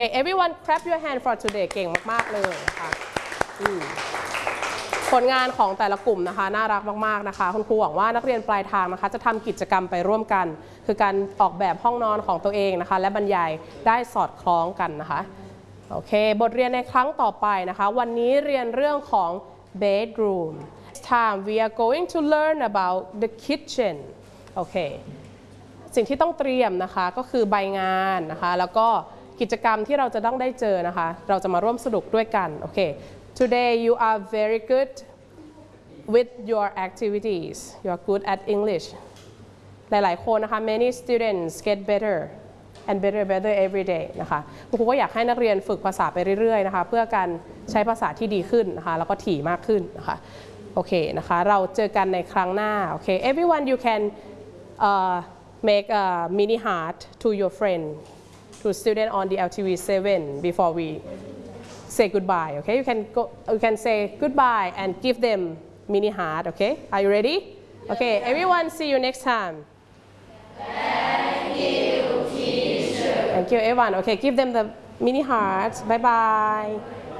Everyone clap your hand for today เก่งมากๆเลยนะคะผลงานของแต่ละกลุ่มนะคะน่ารักมากๆนะคะคุณครูหวังว่านักเรียนปลายทางนะคะจะทำกิจกรรมไปร่วมกันคือการออกแบบห้องนอนของตัวเองนะคะและบรรยายได้สอดคล้องกันนะคะโอเคบทเรียนในครั้งต่อไปนะคะวันนี้เรียนเรื่องของ bedroom time we are going to learn about the kitchen โอเคสิ่งที่ต้องเตรียมนะคะก็คือใบงานนะคะแล้วก็กิจกรรมที่เราจะต้องได้เจอนะคะเราจะมาร่วมสนุกด้วยกันโอเค Today you are very good with your activities you are good at English หลายๆคนนะคะ many students get better and better every day นะคะครูก็อยากให้นักเรียนฝึกภาษาไปเรื่อยๆนะคะเพื่อการใช้ภาษาที่ดีขึ้นนะคะแล้วก็ถี่มากขึ้นนะคะโอเคนะคะเราเจอกันในครั้งหน้าโอเค everyone you can make a mini heart to your friend to student on the LTV 7 before we say goodbye okay you can say goodbye and give them mini heart okay are you ready okay everyone see you next time thank you teacher thank you everyone okay give them the mini hearts bye bye